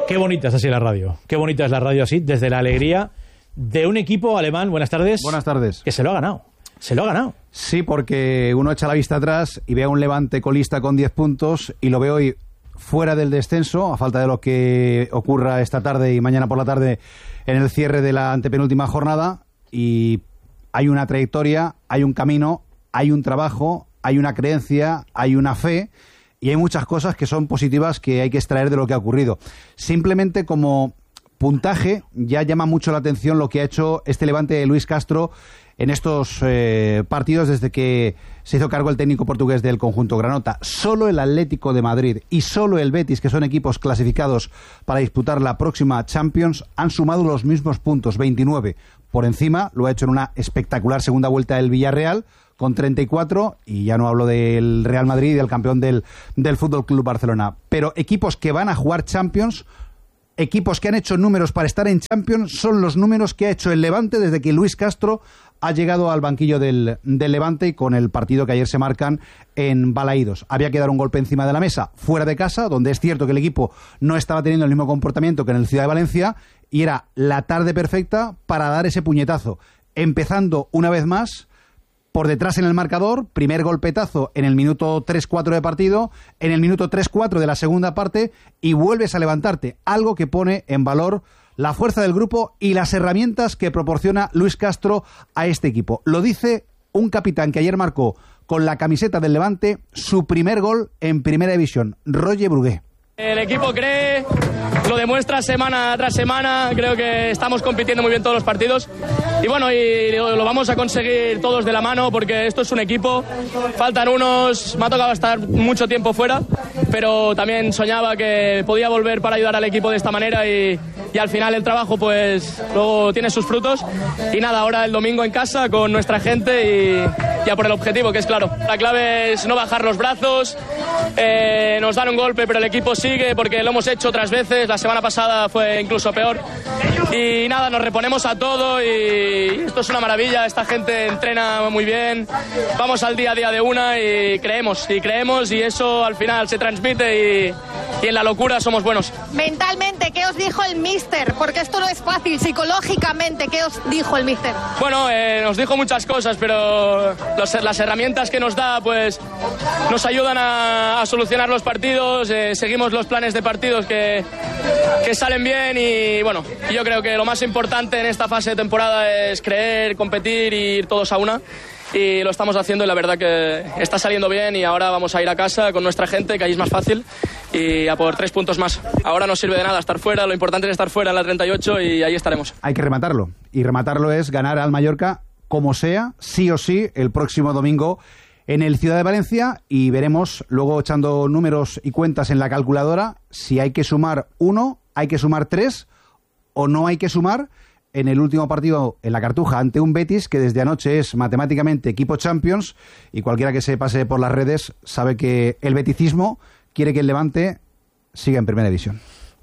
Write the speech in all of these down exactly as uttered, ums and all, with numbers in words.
Qué bonita es así la radio. Qué bonita es la radio así, desde la alegría de un equipo alemán. Buenas tardes. Buenas tardes. Que se lo ha ganado. Se lo ha ganado. Sí, porque uno echa la vista atrás y ve a un Levante colista con diez puntos y lo ve hoy fuera del descenso, a falta de lo que ocurra esta tarde y mañana por la tarde en el cierre de la antepenúltima jornada. Y hay una trayectoria, hay un camino, hay un trabajo, hay una creencia, hay una fe y hay muchas cosas que son positivas que hay que extraer de lo que ha ocurrido. Simplemente como puntaje ya llama mucho la atención lo que ha hecho este Levante de Luis Castro en estos eh, partidos desde que se hizo cargo el técnico portugués del conjunto granota. Solo el Atlético de Madrid y solo el Betis, que son equipos clasificados para disputar la próxima Champions, han sumado los mismos puntos, veintinueve. Por encima lo ha hecho en una espectacular segunda vuelta el Villarreal con treinta y cuatro, y ya no hablo del Real Madrid y del campeón del, del Fútbol Club Barcelona. Pero equipos que van a jugar Champions, equipos que han hecho números para estar en Champions, son los números que ha hecho el Levante desde que Luis Castro ha llegado al banquillo del, del Levante, y con el partido que ayer se marcan en Balaídos. Había que dar un golpe encima de la mesa fuera de casa, donde es cierto que el equipo no estaba teniendo el mismo comportamiento que en el Ciudad de Valencia, y era la tarde perfecta para dar ese puñetazo, empezando una vez más por detrás en el marcador. Primer golpetazo en el minuto tres cuatro de partido, en el minuto tres cuatro de la segunda parte, y vuelves a levantarte, algo que pone en valor la fuerza del grupo y las herramientas que proporciona Luis Castro a este equipo. Lo dice un capitán que ayer marcó con la camiseta del Levante su primer gol en Primera División, Roger Brugué. El equipo cree, lo demuestra semana tras semana. Creo que estamos compitiendo muy bien todos los partidos y bueno, y lo vamos a conseguir todos de la mano, porque esto es un equipo. Faltan unos, me ha tocado estar mucho tiempo fuera, pero también soñaba que podía volver para ayudar al equipo de esta manera, y, y al final el trabajo pues luego tiene sus frutos. Y nada, ahora el domingo en casa con nuestra gente y ya por el objetivo, que es claro. La clave es no bajar los brazos. Eh, nos dan un golpe, pero el equipo sigue, porque lo hemos hecho otras veces. La semana pasada fue incluso peor. Y nada, nos reponemos a todo y esto es una maravilla. Esta gente entrena muy bien. Vamos al día a día de una y creemos, y creemos, y eso al final se transmite, y, y en la locura somos buenos. Mentalmente, ¿qué os dijo el míster? Porque esto no es fácil. Psicológicamente, ¿qué os dijo el míster? Bueno, eh, nos dijo muchas cosas, pero los, las herramientas que nos da pues nos ayudan a, a solucionar los partidos. Eh, seguimos los planes de partidos que, que salen bien, y bueno, yo creo que lo más importante en esta fase de temporada es creer, competir y ir todos a una. Y lo estamos haciendo, y la verdad que está saliendo bien, y ahora vamos a ir a casa con nuestra gente, que ahí es más fácil, y a por tres puntos más. Ahora no sirve de nada estar fuera, lo importante es estar fuera en la treinta y ocho, y ahí estaremos. Hay que rematarlo, y rematarlo es ganar al Mallorca como sea, sí o sí, el próximo domingo en el Ciudad de Valencia, y veremos luego, echando números y cuentas en la calculadora, si hay que sumar uno, hay que sumar tres, o no hay que sumar en el último partido en la Cartuja ante un Betis que desde anoche es matemáticamente equipo Champions, y cualquiera que se pase por las redes sabe que el beticismo quiere que el Levante siga en Primera División.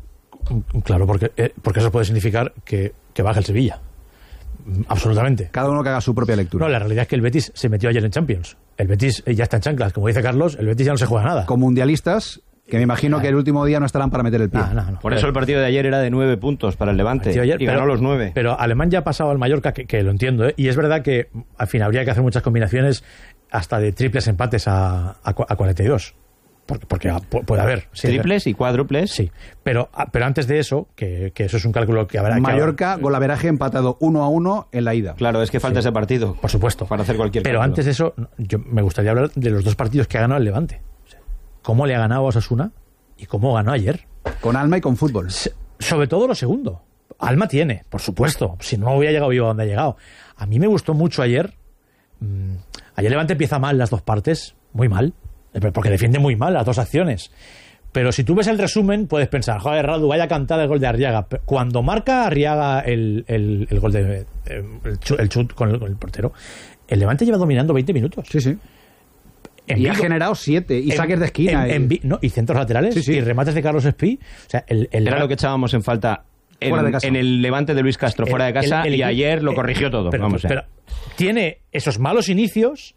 Claro, porque, eh, porque eso puede significar que, que baje el Sevilla. Absolutamente. Cada uno que haga su propia lectura. No, la realidad es que el Betis se metió ayer en Champions. El Betis ya está en chanclas, como dice Carlos. El Betis ya no se juega nada. Con mundialistas, que me imagino Ay. que el último día no estarán para meter el pie. No, no, no. Por eso el partido de ayer era de nueve puntos para el Levante, el ayer, y ganó pero, los nueve. Pero Alemán ya ha pasado al Mallorca, que, que lo entiendo, ¿eh? Y es verdad que al fin habría que hacer muchas combinaciones, hasta de triples empates a, a, a cuarenta y dos. Porque, porque puede haber. Sí, triples y cuádruples. Sí, pero, pero antes de eso, que, que eso es un cálculo que habrá... Mallorca, que... golaveraje empatado uno a uno en la ida. Claro, es que falta sí. ese partido. Por supuesto. Para hacer cualquier Pero cálculo. Antes de eso, yo me gustaría hablar de los dos partidos que ha ganado el Levante. O sea, cómo le ha ganado a Osasuna y cómo ganó ayer. Con alma y con fútbol. Sobre todo lo segundo. Alma tiene, por supuesto. Si no hubiera llegado vivo a donde ha llegado. A mí me gustó mucho ayer. Mmm, ayer Levante empieza mal las dos partes. Muy mal. Porque defiende muy mal las dos acciones. Pero si tú ves el resumen, puedes pensar, joder, Radu, vaya cantada el gol de Arriaga. Cuando marca Arriaga el, el, el gol de el chut, el chut con, el, con el portero, el Levante lleva dominando veinte minutos. Sí, sí. En y Vigo, ha generado siete, y en, saques de esquina. En, y... En, no, y centros laterales, sí, sí. y remates de Carlos Espí. O sea, el, el, Era lo que echábamos en falta en, en el Levante de Luis Castro, fuera de casa, el, el, el, y ayer lo corrigió todo. Pero, vamos pero, pero tiene esos malos inicios,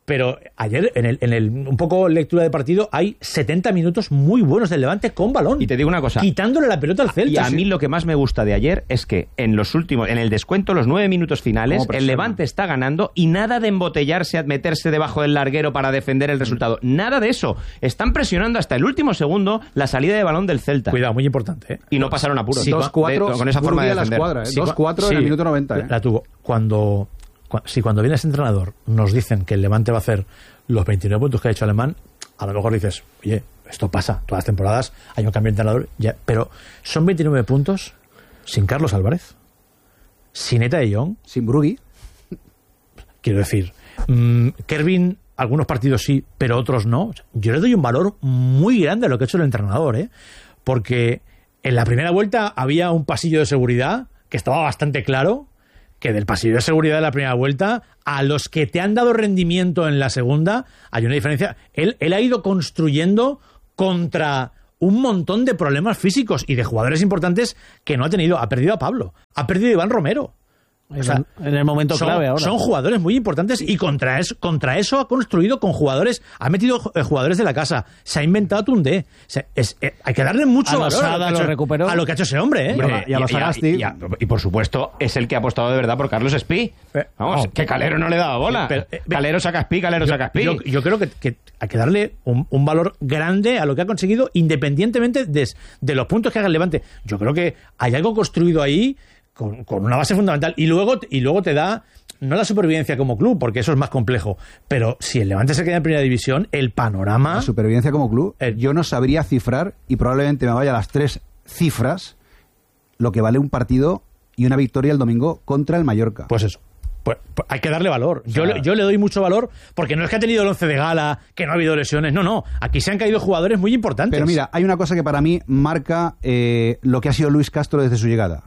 Pero ayer, en el, en el un poco lectura de partido, hay setenta minutos muy buenos del Levante con balón. Y te digo una cosa. Quitándole la pelota al Celta. Y a mí lo que más me gusta de ayer es que en los últimos, en el descuento, los nueve minutos finales, el Levante está ganando y nada de embotellarse, a meterse debajo del larguero para defender el resultado. Nada de eso. Están presionando hasta el último segundo la salida de balón del Celta. Cuidado, muy importante, ¿eh? Y no pasaron apuros. dos cuatro con esa forma de la defender. escuadra, ¿eh? Sí, dos cuatro sí, en el minuto noventa. ¿eh? La tuvo. Cuando, cuando, si cuando viene ese entrenador nos dicen que el Levante va a hacer los veintinueve puntos que ha hecho Alemán, a lo mejor dices, oye, esto pasa, todas las temporadas hay un cambio de entrenador, ya, pero son veintinueve puntos sin Carlos Álvarez, sin Eta de Jong, sin Brugui. Quiero decir, mmm, Kervin, algunos partidos sí, pero otros no. Yo le doy un valor muy grande a lo que ha hecho el entrenador, ¿eh? Porque en la primera vuelta había un pasillo de seguridad que estaba bastante claro, que del pasillo de seguridad de la primera vuelta a los que te han dado rendimiento en la segunda hay una diferencia. Él, él ha ido construyendo contra un montón de problemas físicos y de jugadores importantes que no ha tenido. Ha perdido a Pablo, ha perdido a Iván Romero. O sea, en el momento son, clave ahora. Son jugadores muy importantes y contra eso, contra eso ha construido con jugadores, ha metido jugadores de la casa, se ha inventado Tunde. Se, es, eh, hay que darle mucho a valor a lo, lo, hecho, recuperó. a lo que ha hecho ese hombre, ¿eh? Hombre, y a los Sagasti. Y, y, y, y por supuesto, es el que ha apostado de verdad por Carlos Espí. Vamos, oh, que Calero no le daba bola. Pero, eh, Calero saca Espí, Calero yo, saca Espí. Yo, yo creo que, que hay que darle un, un valor grande a lo que ha conseguido, independientemente de, de los puntos que haga el Levante. Yo creo que hay algo construido ahí Con, con una base fundamental y luego, y luego te da no la supervivencia como club, porque eso es más complejo, pero si el Levante se queda en primera división, el panorama... La supervivencia como club, el, yo no sabría cifrar, y probablemente me vaya a las tres cifras, lo que vale un partido y una victoria el domingo contra el Mallorca. Pues eso. Pues, pues hay que darle valor. Yo, o sea, le, yo le doy mucho valor, porque no es que ha tenido el once de gala, que no ha habido lesiones, no, no. Aquí se han caído jugadores muy importantes. Pero mira, hay una cosa que para mí marca eh, lo que ha sido Luis Castro desde su llegada.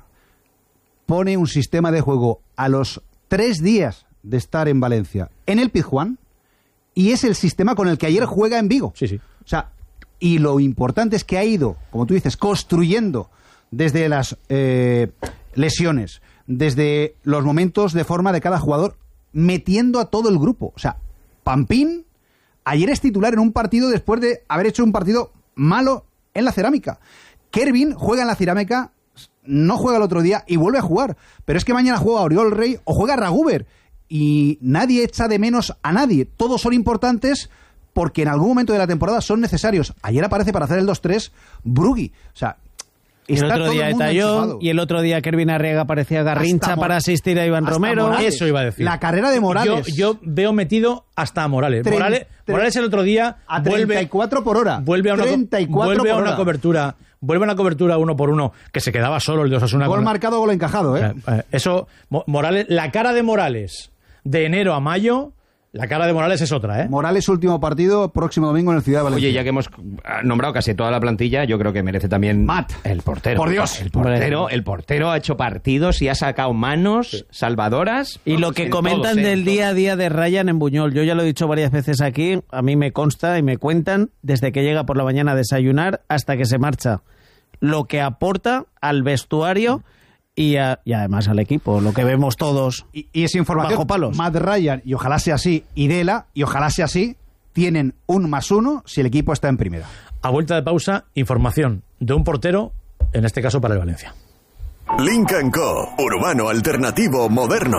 Pone un sistema de juego a los tres días de estar en Valencia en el Pizjuán y es el sistema con el que ayer juega en Vigo. Sí, sí. O sea, y lo importante es que ha ido, como tú dices, construyendo desde las eh, lesiones, desde los momentos de forma de cada jugador, metiendo a todo el grupo. O sea, Pampín ayer es titular en un partido después de haber hecho un partido malo en la Cerámica. Kervin juega en la Cerámica, no juega el otro día y vuelve a jugar. Pero es que mañana juega Oriol Rey o juega Raguber. Y nadie echa de menos a nadie. Todos son importantes porque en algún momento de la temporada son necesarios. Ayer aparece para hacer el dos tres Brugui. O sea, y el otro día Etayón, y el otro día Kervin Arriaga aparecía Garrincha para asistir a Iván Romero. Morales. Eso iba a decir. La carrera de Morales. Yo, yo veo metido hasta a Morales. Tren, Morales, tren, Morales el otro día a treinta y cuatro por hora. Vuelve a una, treinta y cuatro vuelve a por una hora. cobertura. Vuelve a una cobertura uno por uno que se quedaba solo el de Osasuna. Gol con... marcado, gol encajado, ¿eh? eh, eh eso, Morales, la cara de Morales de enero a mayo, la cara de Morales es otra, ¿eh? Morales, último partido, próximo domingo en el Ciudad de Valencia. Oye, ya que hemos nombrado casi toda la plantilla, yo creo que merece también Matt. el portero. Por Dios. El portero, el portero ha hecho partidos y ha sacado manos sí. salvadoras. Y lo que comentan todos, del ¿eh? día a día de Ryan en Buñol, yo ya lo he dicho varias veces aquí, a mí me consta y me cuentan desde que llega por la mañana a desayunar hasta que se marcha. Lo que aporta al vestuario y, a, y además al equipo, lo que vemos todos. Y, y esa información, bajo palos. Matt Ryan, y ojalá sea así, y Dela, y ojalá sea así, tienen un más uno si el equipo está en primera. A vuelta de pausa, información de un portero, en este caso para el Valencia. Link and Co, urbano alternativo moderno.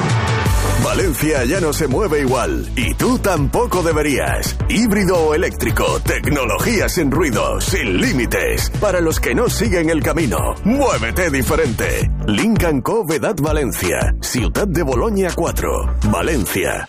Valencia ya no se mueve igual, y tú tampoco deberías. Híbrido o eléctrico, tecnología sin ruido, sin límites. Para los que no siguen el camino, muévete diferente. Link and Co Vedat Valencia, Ciutat de Boloña cuatro, Valencia.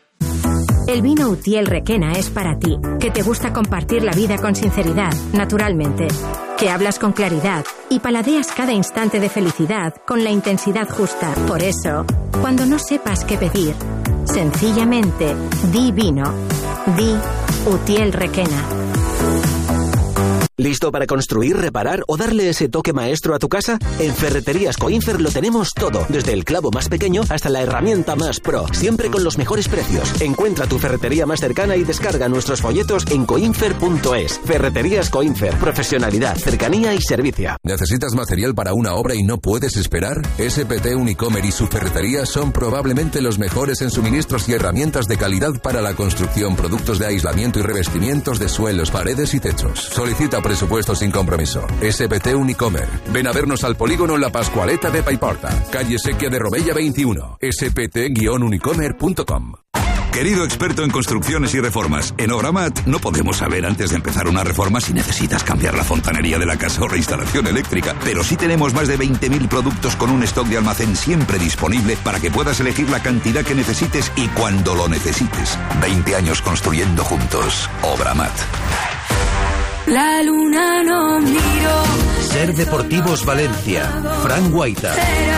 El vino Utiel Requena es para ti, que te gusta compartir la vida con sinceridad, naturalmente, que hablas con claridad y paladeas cada instante de felicidad con la intensidad justa. Por eso, cuando no sepas qué pedir, sencillamente di vino, di Utiel Requena. ¿Listo para construir, reparar o darle ese toque maestro a tu casa? En Ferreterías Coinfer lo tenemos todo, desde el clavo más pequeño hasta la herramienta más pro, siempre con los mejores precios. Encuentra tu ferretería más cercana y descarga nuestros folletos en coinfer punto es. Ferreterías Coinfer, profesionalidad, cercanía y servicio. ¿Necesitas material para una obra y no puedes esperar? S P T Unicomer y su ferretería son probablemente los mejores en suministros y herramientas de calidad para la construcción, productos de aislamiento y revestimientos de suelos, paredes y techos. Solicita presupuesto sin compromiso. S P T Unicomer. Ven a vernos al polígono La Pascualeta de Paiporta, calle Sequia de Romella veintiuno. S P T unicomer punto com. Querido experto en construcciones y reformas, en Obramat no podemos saber antes de empezar una reforma si necesitas cambiar la fontanería de la casa o la instalación eléctrica, pero sí tenemos más de veinte mil productos con un stock de almacén siempre disponible para que puedas elegir la cantidad que necesites y cuando lo necesites. veinte años construyendo juntos. Obramat. La luna no miró. Ser Deportivos Valencia. Fran Guaita.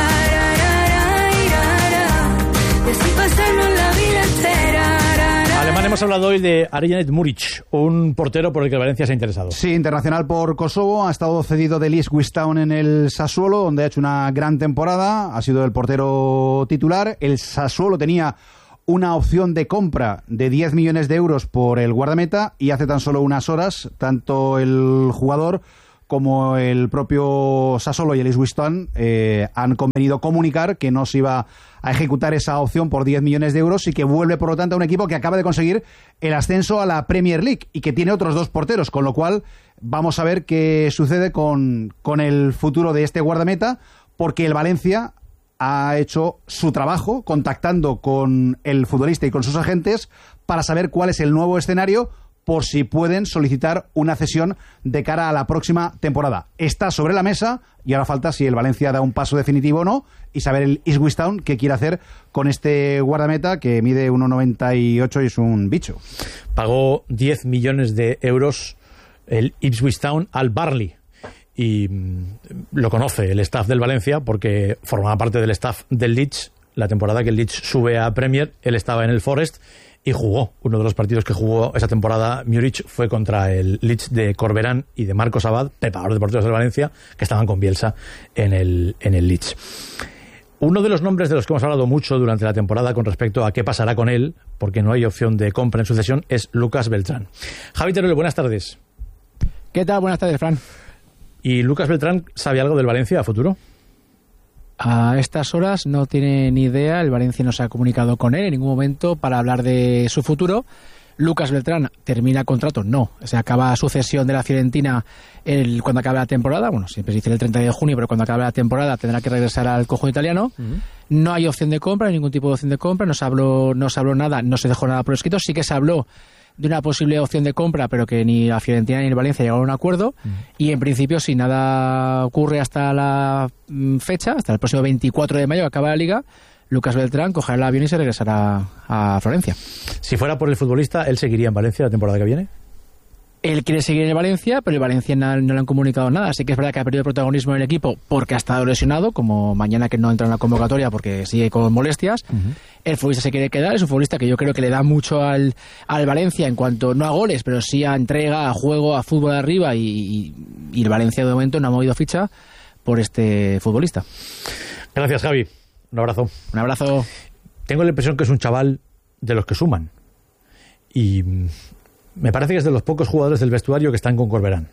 Alemán, hemos hablado hoy de Arijanet Muric, un portero por el que Valencia se ha interesado. Sí, internacional por Kosovo, ha estado cedido del Ipswich Town en el Sassuolo, donde ha hecho una gran temporada, ha sido el portero titular. El Sassuolo tenía una opción de compra de diez millones de euros por el guardameta y hace tan solo unas horas, tanto el jugador como el propio Sassuolo y el Ipswich Town eh, han convenido comunicar que no se iba a ejecutar esa opción por diez millones de euros y que vuelve, por lo tanto, a un equipo que acaba de conseguir el ascenso a la Premier League y que tiene otros dos porteros, con lo cual vamos a ver qué sucede con, con el futuro de este guardameta, porque el Valencia ha hecho su trabajo contactando con el futbolista y con sus agentes para saber cuál es el nuevo escenario por si pueden solicitar una cesión de cara a la próxima temporada. Está sobre la mesa y ahora falta si el Valencia da un paso definitivo o no y saber el Ipswich Town qué quiere hacer con este guardameta que mide uno noventa y ocho y es un bicho. Pagó diez millones de euros el Ipswich Town al Burnley y mmm, lo conoce el staff del Valencia porque formaba parte del staff del Leeds. La temporada que el Leeds sube a Premier, él estaba en el Forest y jugó. Uno de los partidos que jugó esa temporada Muric fue contra el Leeds de Corberán y de Marcos Abad, preparador de porteros del Valencia, que estaban con Bielsa en el, en el Leeds. Uno de los nombres de los que hemos hablado mucho durante la temporada con respecto a qué pasará con él, porque no hay opción de compra en sucesión, es Lucas Beltrán. Javi Teruel, buenas tardes. ¿Qué tal? Buenas tardes, Fran. ¿Y Lucas Beltrán sabe algo del Valencia a futuro? A estas horas no tiene ni idea, el Valencia no se ha comunicado con él en ningún momento para hablar de su futuro. Lucas Beltrán termina contrato, no, se acaba su cesión de la Fiorentina el, cuando acabe la temporada, bueno, siempre se dice el treinta de junio, pero cuando acabe la temporada tendrá que regresar al conjunto italiano. Uh-huh. No hay opción de compra, ningún tipo de opción de compra, no se habló, no se habló nada, no se dejó nada por escrito, sí que se habló de una posible opción de compra, pero que ni la Fiorentina ni el Valencia llegaron a un acuerdo, uh-huh. Y en principio, si nada ocurre hasta la fecha, hasta el próximo veinticuatro de mayo, que acaba la Liga, Lucas Beltrán cogerá el avión y se regresará a Florencia. Si fuera por el futbolista, ¿él seguiría en Valencia la temporada que viene? Él quiere seguir en el Valencia, pero el Valencia no, no le han comunicado nada. Así que es verdad que ha perdido protagonismo en el equipo porque ha estado lesionado, como mañana que no entra en la convocatoria porque sigue con molestias. Uh-huh. El futbolista se quiere quedar, es un futbolista que yo creo que le da mucho al, al Valencia en cuanto, no a goles, pero sí a entrega, a juego, a fútbol de arriba, y, y, y el Valencia de momento no ha movido ficha por este futbolista. Gracias, Javi. Un abrazo. Un abrazo. Tengo la impresión que es un chaval de los que suman. Y me parece que es de los pocos jugadores del vestuario que están con Corberán.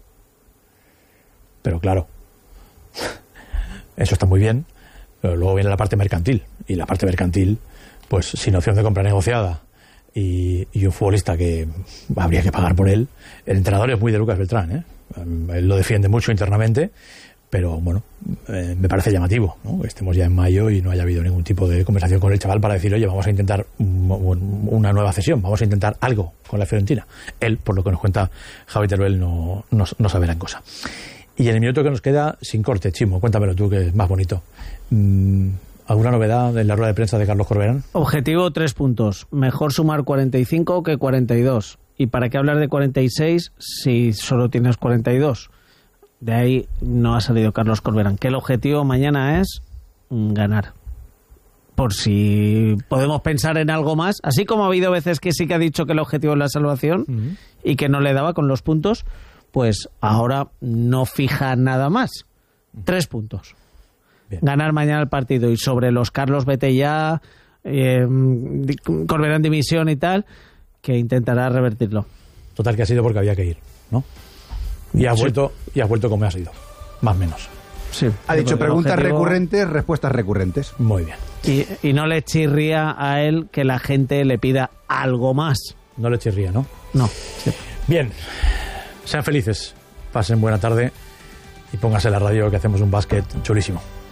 Pero claro, eso está muy bien, pero luego viene la parte mercantil. Y la parte mercantil, pues sin opción de compra negociada y, y un futbolista que habría que pagar por él. El entrenador es muy de Lucas Beltrán, ¿eh? Él lo defiende mucho internamente. Pero bueno, eh, me parece llamativo, ¿no? Que estemos ya en mayo y no haya habido ningún tipo de conversación con el chaval para decir, oye, vamos a intentar una nueva cesión, vamos a intentar algo con la Fiorentina. Él, por lo que nos cuenta Javi Teruel, no, no, no sabe gran cosa. Y en el minuto que nos queda, sin corte, Chimo, cuéntamelo tú, que es más bonito. ¿Alguna novedad en la rueda de prensa de Carlos Corberán? Objetivo, tres puntos. Mejor sumar cuarenta y cinco que cuarenta y dos. ¿Y para qué hablar de cuarenta y seis si solo tienes cuarenta y dos? De ahí no ha salido Carlos Corberán. Que el objetivo mañana es ganar. Por si podemos pensar en algo más. Así como ha habido veces que sí que ha dicho que el objetivo es la salvación, uh-huh, y que no le daba con los puntos, pues ahora no fija nada más. Tres puntos. Bien. Ganar mañana el partido. Y sobre los Carlos Betellá, eh, Corberán dimisión y tal, que intentará revertirlo. Total, que ha sido porque había que ir, ¿no? Y has Sí. vuelto, y has vuelto como has ido. Más o menos. Sí. Ha dicho Porque el preguntas objetivo- recurrentes, respuestas recurrentes. Muy bien. Y, y no le chirría a él que la gente le pida algo más. No le chirría, ¿no? No. Bien. Sean felices. Pasen buena tarde y pónganse la radio que hacemos un básquet chulísimo.